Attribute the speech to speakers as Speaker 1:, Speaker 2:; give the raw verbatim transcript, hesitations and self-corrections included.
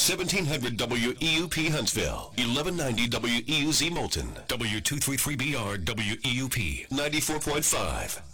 Speaker 1: seventeen hundred W E U P Huntsville, eleven ninety W E U Z Moulton, W two thirty-three B R W E U P, ninety-four point five.